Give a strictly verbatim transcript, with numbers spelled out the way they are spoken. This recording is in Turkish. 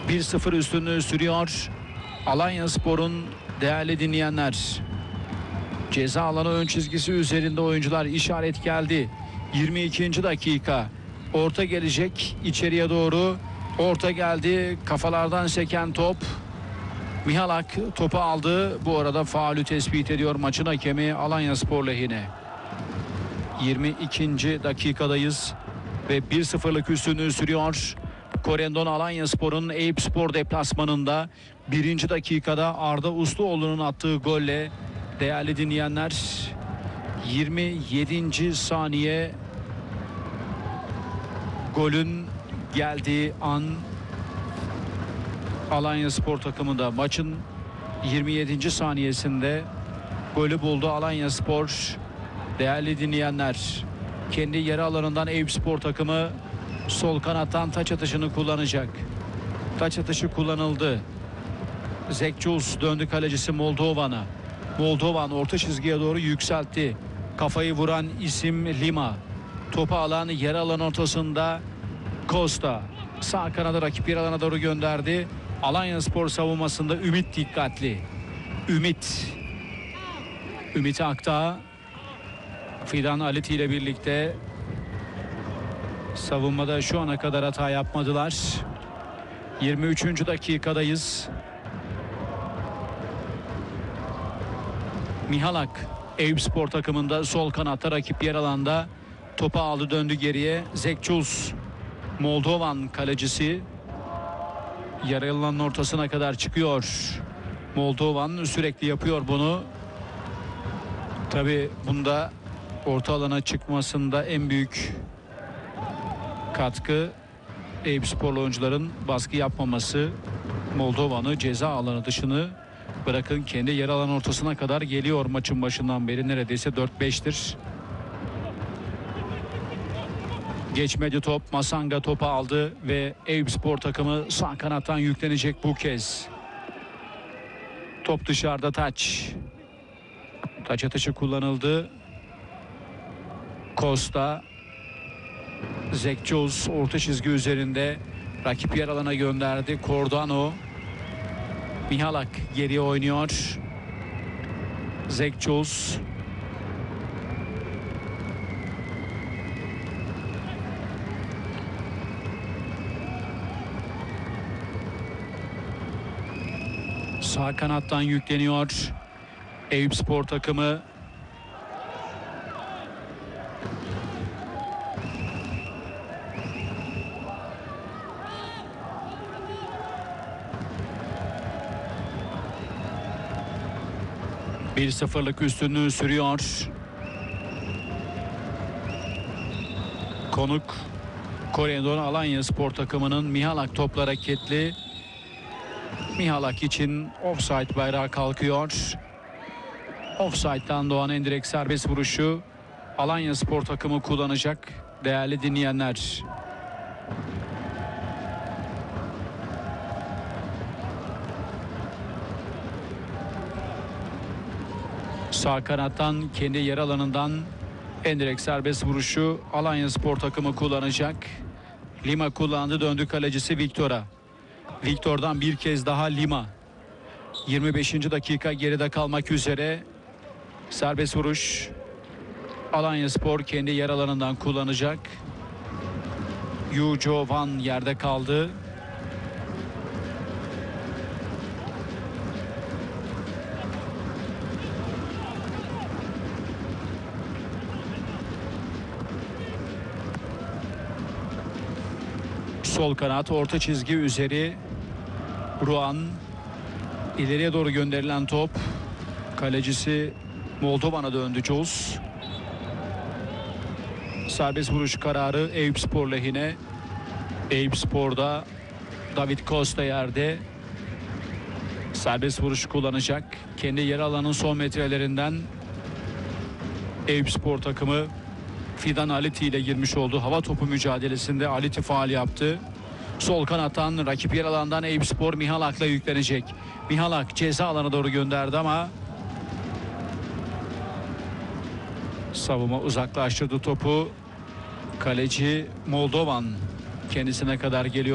bir sıfır üstünlüğü sürüyor Alanyaspor'un değerli dinleyenler. Ceza alanı ön çizgisi üzerinde oyuncular, işaret geldi. yirmi ikinci dakika. Orta gelecek içeriye doğru. Orta geldi. Kafalardan seken top. Mihalak topu aldı. Bu arada faulü tespit ediyor maçın hakemi Alanyaspor lehine. yirmi ikinci dakikadayız ve bir sıfırlık üstünlüğü sürüyor. Korendon Alanyaspor'un Eyüpspor deplasmanında birinci dakikada Arda Usluoğlu'nun attığı golle değerli dinleyenler, yirmi yedinci saniye golün geldiği an Alanyaspor takımı da maçın yirmi yedinci saniyesinde golü buldu Alanyaspor. Değerli dinleyenler, kendi yarı alanından Eyüpspor takımı sol kanattan taç atışını kullanacak. Taç atışı kullanıldı. Zekçuls döndü kalecisi Moldovan'a. Moldovan orta çizgiye doğru yükseltti. Kafayı vuran isim Lima. Topu alan yarı alan ortasında Costa. Sağ kanada rakip yarı alana doğru gönderdi. Alanyaspor savunmasında Ümit dikkatli. Ümit. Ümit Akdağ. Fidan Aliti ile birlikte savunmada şu ana kadar hata yapmadılar. yirmi üçüncü dakikadayız. Mihalak Eyüpspor takımında sol kanatta rakip yer alanda topu aldı, döndü geriye. Zekçuls, Moldovan kalecisi, yarı alanın ortasına kadar çıkıyor. Moldovan sürekli yapıyor bunu. Tabi bunda orta alana çıkmasında en büyük katkı Eyüpsporlu oyuncuların baskı yapmaması. Moldovan'ı ceza alanı dışını bırakın kendi yer alan ortasına kadar geliyor maçın başından beri, neredeyse dört beştir. Geçmedi top. Masanga topu aldı ve Eyüpspor takımı sağ kanattan yüklenecek bu kez. Top dışarıda, taç. Taç atışı kullanıldı. Costa. Zekçoz orta çizgi üzerinde rakip yer alana gönderdi. Cordano. Mihalak geriye oynuyor. Zekçoz. Sağ kanattan yükleniyor Eyüpspor takımı. bir sıfırlık üstünlüğü sürüyor. Konuk Korendon Alanyaspor takımının Mihalak topla hareketli. Mihalak için offside bayrağı kalkıyor. Offside'dan doğan en direkt serbest vuruşu Alanyaspor takımı kullanacak değerli dinleyenler. Sağ kanattan kendi yer alanından en direkt serbest vuruşu Alanyaspor takımı kullanacak. Lima kullandı, döndü kalecisi Victor'a. Victor'dan bir kez daha Lima. yirmi beşinci dakika geride kalmak üzere. Serbest vuruş Alanyaspor kendi yer alanından kullanacak. Yujo Van yerde kaldı. Sol kanat orta çizgi üzeri Ruan. İleriye doğru gönderilen top. Kalecisi Moldovan'a döndü Jules. Serbest vuruş kararı Eyüpspor lehine. Eyüpspor'da David Costa yerde. Serbest vuruş kullanacak. Kendi yer alanın son metrelerinden Eyüpspor takımı Fidan Aliti ile girmiş oldu. Hava topu mücadelesinde Aliti faul yaptı. Sol kanattan rakip yer alandan Eyüpspor Mihalak'la yüklenecek. Mihalak ceza alana doğru gönderdi ama savunma uzaklaştırdı topu. Kaleci Moldovan kendisine kadar geliyor.